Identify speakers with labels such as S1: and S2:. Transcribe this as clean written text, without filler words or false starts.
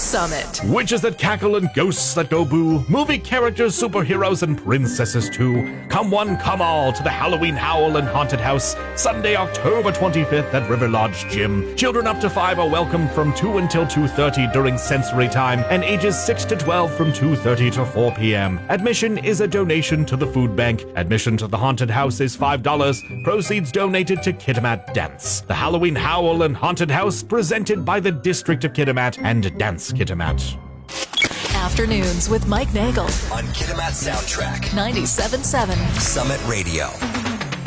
S1: Summit.
S2: Witches that cackle and ghosts that go boo. Movie characters, superheroes, and princesses too. Come one, come all to the Halloween Howl and Haunted House. Sunday, October 25th at River Lodge Gym. Children up to 5 are welcome from 2 until 2:30 during sensory time, and ages 6 to 12 from 2:30 to 4 p.m. Admission is a donation to the food bank. Admission to the Haunted House is $5. Proceeds donated to Kitimat Dance. The Halloween Howl and Haunted House presented by the District of Kitimat and Dance Kitimat.
S1: Afternoons with Mike Nagel
S3: on Kitimat Soundtrack
S1: 97.7
S3: Summit Radio.